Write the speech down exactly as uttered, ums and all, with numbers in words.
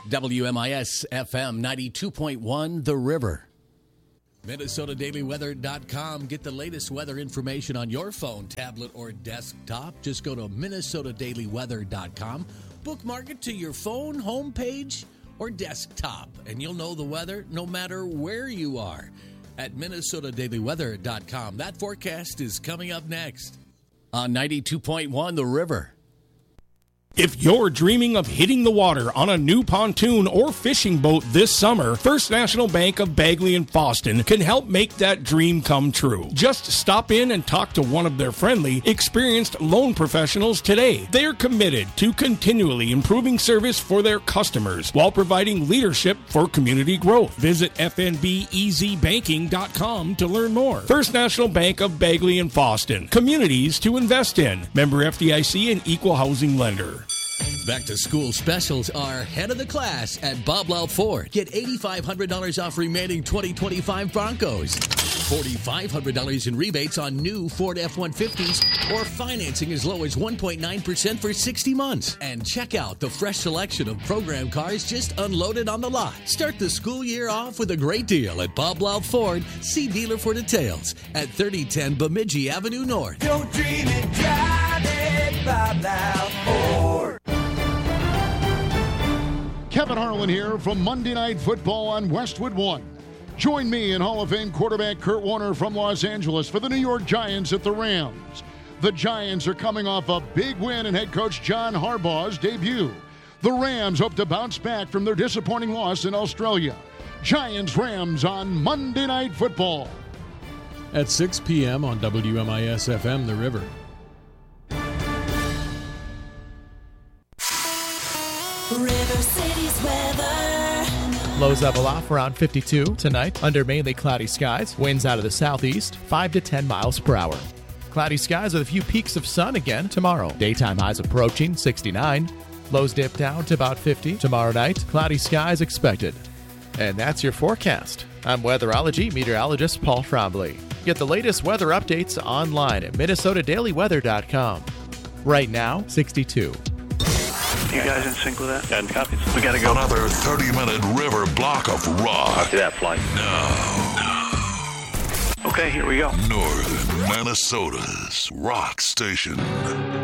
W M I S F M ninety-two point one, The River. Minnesota Daily Weather dot com. Get the latest weather information on your phone, tablet, or desktop. Just go to Minnesota Daily Weather dot com. Bookmark it to your phone, homepage, or desktop, and you'll know the weather no matter where you are at Minnesota Daily Weather dot com. That forecast is coming up next on ninety-two point one, The River. If you're dreaming of hitting the water on a new pontoon or fishing boat this summer, First National Bank of Bagley and Fosston can help make that dream come true. Just stop in and talk to one of their friendly, experienced loan professionals today. They're committed to continually improving service for their customers while providing leadership for community growth. Visit F N B E Z banking dot com to learn more. First National Bank of Bagley and Fosston. Communities to invest in. Member F D I C and Equal Housing Lender. Back to school specials are head of the class at Bob Louth Ford. Get eight thousand five hundred dollars off remaining twenty twenty-five Broncos, four thousand five hundred dollars in rebates on new Ford F one fifties, or financing as low as one point nine percent for sixty months. And check out the fresh selection of program cars just unloaded on the lot. Start the school year off with a great deal at Bob Louth Ford. See dealer for details at thirty ten Bemidji Avenue North. Don't dream it, drive it, Bob Louth Ford. Kevin Harlan here from Monday Night Football on Westwood One. Join me and Hall of Fame quarterback Kurt Warner from Los Angeles for the New York Giants at the Rams. The Giants are coming off a big win in head coach John Harbaugh's debut. The Rams hope to bounce back from their disappointing loss in Australia. Giants-Rams on Monday Night Football. At six p.m. on W M I S F M, The River. River City's weather. Lows level off around fifty-two tonight under mainly cloudy skies. Winds out of the southeast, five to ten miles per hour. Cloudy skies with a few peaks of sun again tomorrow. Daytime highs approaching sixty-nine. Lows dip down to about fifty tomorrow night. Cloudy skies expected. And that's your forecast. I'm weatherology meteorologist Paul Trombley. Get the latest weather updates online at Minnesota Daily Weather dot com. Right now, sixty-two. You guys in sync with that? ten copies. We gotta go. Another thirty-minute river block of rock. After that flight. Now. Okay, here we go. Northern Minnesota's rock station.